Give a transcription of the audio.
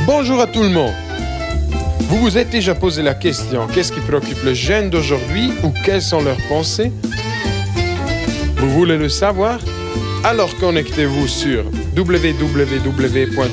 Bonjour à tout le monde. Vous vous êtes déjà posé la question, qu'est-ce qui préoccupe les jeunes d'aujourd'hui ou quelles sont leurs pensées? Vous voulez le savoir? Alors connectez-vous sur www.radio-canada.ca